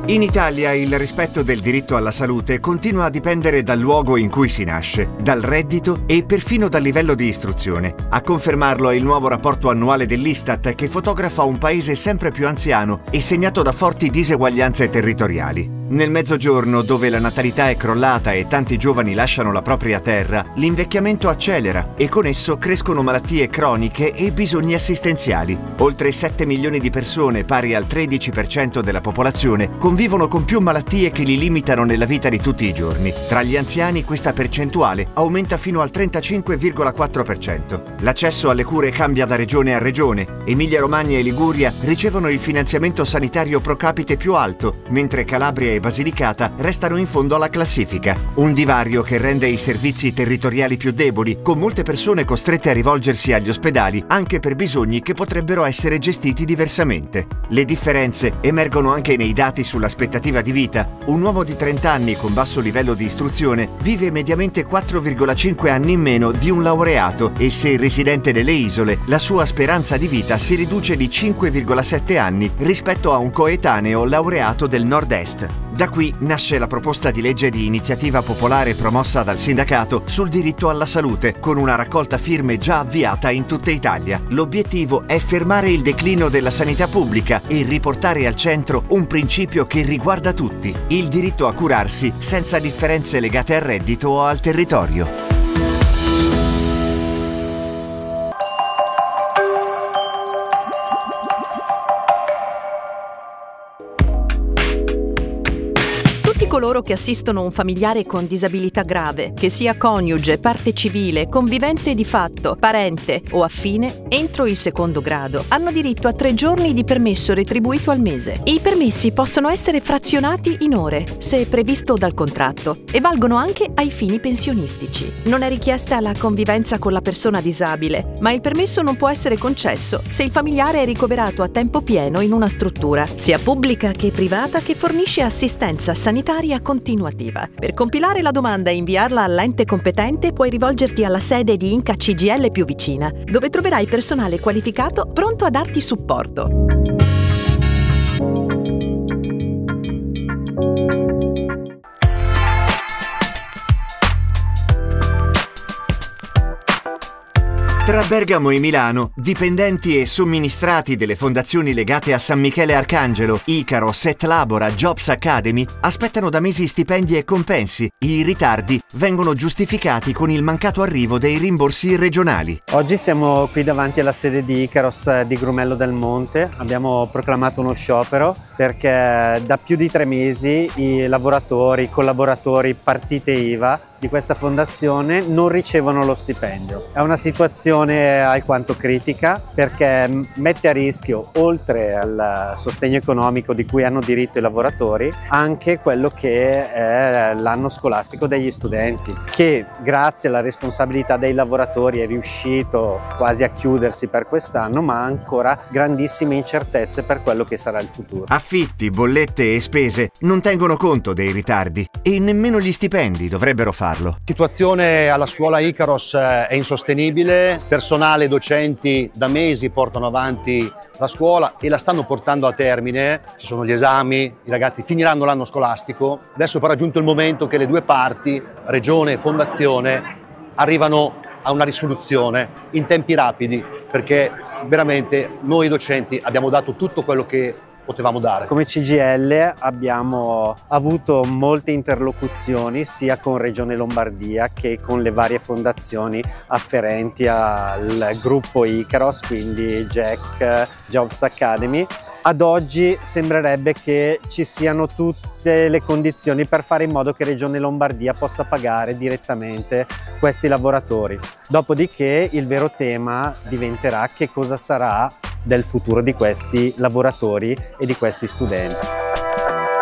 In Italia il rispetto del diritto alla salute continua a dipendere dal luogo in cui si nasce, dal reddito e perfino dal livello di istruzione. A confermarlo è il nuovo rapporto annuale dell'Istat che fotografa un paese sempre più anziano e segnato da forti diseguaglianze territoriali. Nel Mezzogiorno, dove la natalità è crollata e tanti giovani lasciano la propria terra, l'invecchiamento accelera e con esso crescono malattie croniche e bisogni assistenziali. Oltre 7 milioni di persone, pari al 13% della popolazione, convivono con più malattie che li limitano nella vita di tutti i giorni. Tra gli anziani questa percentuale aumenta fino al 35,4%. L'accesso alle cure cambia da regione a regione. Emilia-Romagna e Liguria ricevono il finanziamento sanitario pro capite più alto, mentre Calabria e Basilicata restano in fondo alla classifica. Un divario che rende i servizi territoriali più deboli, con molte persone costrette a rivolgersi agli ospedali anche per bisogni che potrebbero essere gestiti diversamente. Le differenze emergono anche nei dati sull'aspettativa di vita. Un uomo di 30 anni con basso livello di istruzione vive mediamente 4,5 anni in meno di un laureato e, se residente nelle isole, la sua speranza di vita si riduce di 5,7 anni rispetto a un coetaneo laureato del nord-est. Da qui nasce la proposta di legge di iniziativa popolare promossa dal sindacato sul diritto alla salute, con una raccolta firme già avviata in tutta Italia. L'obiettivo è fermare il declino della sanità pubblica e riportare al centro un principio che riguarda tutti: il diritto a curarsi senza differenze legate al reddito o al territorio. Coloro che assistono un familiare con disabilità grave, che sia coniuge, parte civile, convivente di fatto, parente o affine, entro il secondo grado, hanno diritto a 3 giorni di permesso retribuito al mese. I permessi possono essere frazionati in ore, se previsto dal contratto, e valgono anche ai fini pensionistici. Non è richiesta la convivenza con la persona disabile, ma il permesso non può essere concesso se il familiare è ricoverato a tempo pieno in una struttura, sia pubblica che privata, che fornisce assistenza sanitaria continuativa. Per compilare la domanda e inviarla all'ente competente puoi rivolgerti alla sede di Inca CGIL più vicina, dove troverai personale qualificato pronto a darti supporto. Tra Bergamo e Milano, dipendenti e somministrati delle fondazioni legate a San Michele Arcangelo, Icaros, Et Labora, Jobs Academy aspettano da mesi stipendi e compensi. I ritardi vengono giustificati con il mancato arrivo dei rimborsi regionali. Oggi siamo qui davanti alla sede di Icaros di Grumello del Monte. Abbiamo proclamato uno sciopero perché da più di 3 mesi i lavoratori, i collaboratori, partite IVA di questa fondazione non ricevono lo stipendio. È una situazione alquanto critica perché mette a rischio, oltre al sostegno economico di cui hanno diritto i lavoratori, anche quello che è l'anno scolastico degli studenti, che grazie alla responsabilità dei lavoratori è riuscito quasi a chiudersi per quest'anno, ma ha ancora grandissime incertezze per quello che sarà il futuro. Affitti, bollette e spese non tengono conto dei ritardi e nemmeno gli stipendi dovrebbero farlo. La situazione alla scuola Icaros è insostenibile, personale e docenti da mesi portano avanti la scuola e la stanno portando a termine. Ci sono gli esami, i ragazzi finiranno l'anno scolastico. Adesso è però giunto il momento che le due parti, regione e fondazione, arrivano a una risoluzione in tempi rapidi, perché veramente noi docenti abbiamo dato tutto quello che potevamo dare. Come CGIL abbiamo avuto molte interlocuzioni sia con Regione Lombardia che con le varie fondazioni afferenti al gruppo Icaros, quindi GEC, Jobs Academy. Ad oggi sembrerebbe che ci siano tutte le condizioni per fare in modo che Regione Lombardia possa pagare direttamente questi lavoratori. Dopodiché il vero tema diventerà che cosa sarà del futuro di questi lavoratori e di questi studenti.